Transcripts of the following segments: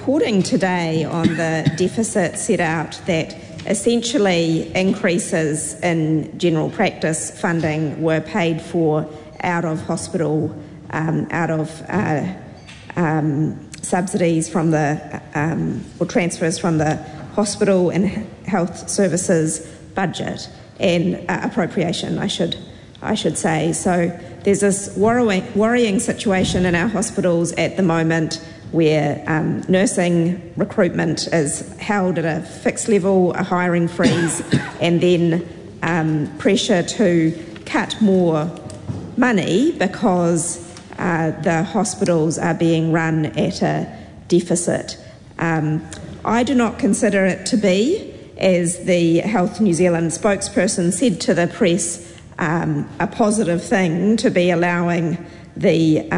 reporting today on the deficit set out that essentially increases in general practice funding were paid for out of hospital, subsidies from the, or transfers from the hospital and health services budget and appropriation, I should say. So there's this worrying situation in our hospitals at the moment where nursing recruitment is held at a fixed level, a hiring freeze, and then pressure to cut more money because the hospitals are being run at a deficit. I do not consider it to be, as the Health New Zealand spokesperson said to the press, a positive thing to be allowing the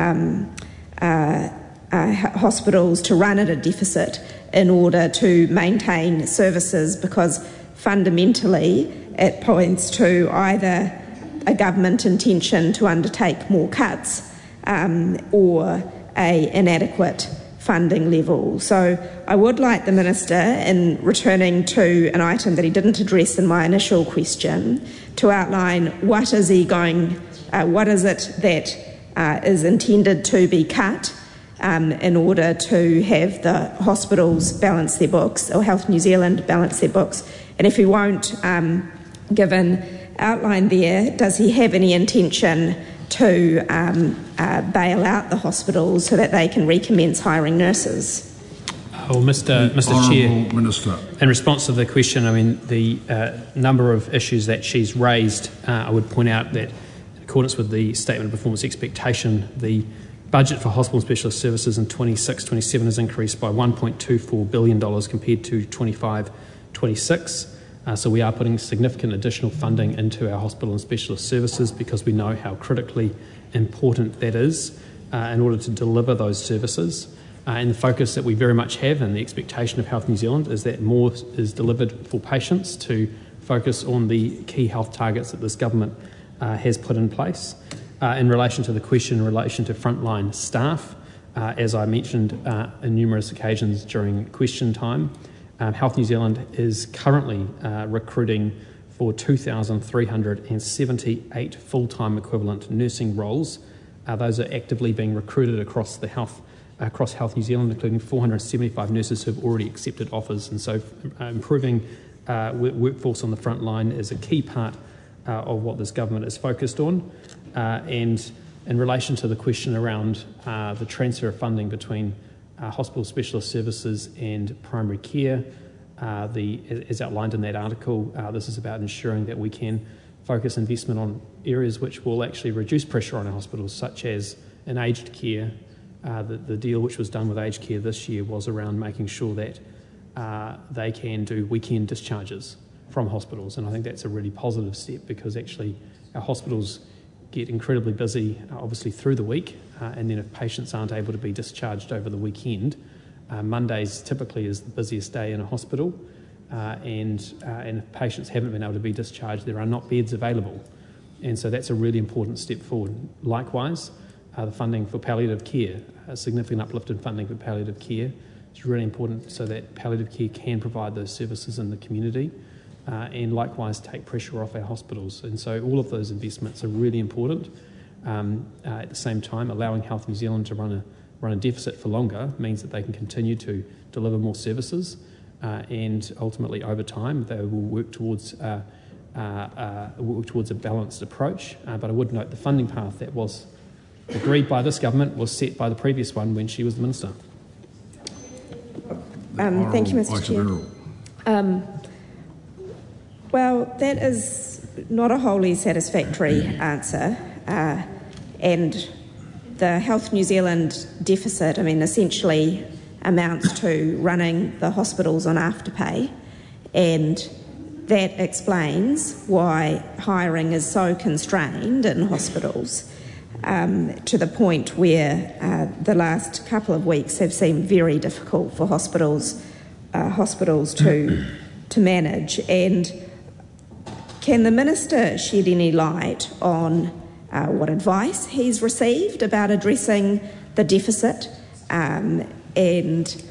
hospitals to run at a deficit in order to maintain services, because fundamentally it points to either a government intention to undertake more cuts or an inadequate funding level. So I would like the Minister, in returning to an item that he didn't address in my initial question, to outline what is it that is intended to be cut in order to have the hospitals balance their books, or Health New Zealand balance their books. And if he won't give an outline there, does he have any intention to bail out the hospitals so that they can recommence hiring nurses? Well, Mr. Chair, Minister, in response to the question, I mean, the number of issues that she's raised, I would point out that in accordance with the Statement of Performance Expectation, the budget for hospital and specialist services in 26-27 has increased by $1.24 billion compared to 25-26. So we are putting significant additional funding into our hospital and specialist services because we know how critically important that is in order to deliver those services. And the focus that we very much have, and the expectation of Health New Zealand, is that more is delivered for patients, to focus on the key health targets that this government has put in place. In relation to the question in relation to frontline staff, as I mentioned on numerous occasions during question time, Health New Zealand is currently recruiting for 2,378 full-time equivalent nursing roles. Those are actively being recruited across Health New Zealand, including 475 nurses who have already accepted offers. And so improving workforce on the front line is a key part of what this government is focused on. And in relation to the question around the transfer of funding between hospital specialist services and primary care, as outlined in that article, this is about ensuring that we can focus investment on areas which will actually reduce pressure on our hospitals, such as in aged care. The deal which was done with aged care this year was around making sure that they can do weekend discharges from hospitals, and I think that's a really positive step, because actually our hospitals get incredibly busy, obviously through the week, and then if patients aren't able to be discharged over the weekend, Mondays typically is the busiest day in a hospital, and if patients haven't been able to be discharged, there are not beds available, and so that's a really important step forward. Likewise, the funding for palliative care, a significant uplift in funding for palliative care is really important so that palliative care can provide those services in the community, and likewise take pressure off our hospitals. And so all of those investments are really important. At the same time, allowing Health New Zealand to run a deficit for longer means that they can continue to deliver more services, and ultimately over time they will work towards a balanced approach. But I would note the funding path that was agreed by this government was set by the previous one when she was the Minister. Thank you, Mr. Chair. Well, that is not a wholly satisfactory answer, and the Health New Zealand deficit, I mean, essentially amounts to running the hospitals on afterpay, and that explains why hiring is so constrained in hospitals, to the point where the last couple of weeks have seemed very difficult for hospitals to manage. And can the Minister shed any light on what advice he's received about addressing the deficit, and